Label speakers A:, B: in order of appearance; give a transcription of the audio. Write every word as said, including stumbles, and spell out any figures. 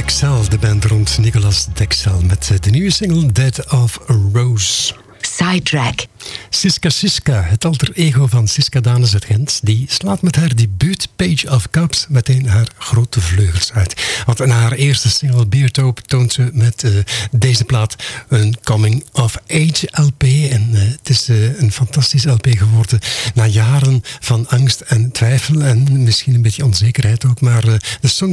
A: Dexel, de band rond Nicolas Dexel met de nieuwe single Dead of a Rose.
B: Sidetrack.
A: Siska Siska, het alter ego van Siska Danes uit Gent, die slaat met haar debuut Page of Cups meteen haar grote vleugels uit. Want na haar eerste single Beertope toont ze met uh, deze plaat een Coming of Age L P. En uh, het is uh, een fantastisch L P geworden na jaren van angst en twijfel en misschien een beetje onzekerheid ook. Maar uh, de song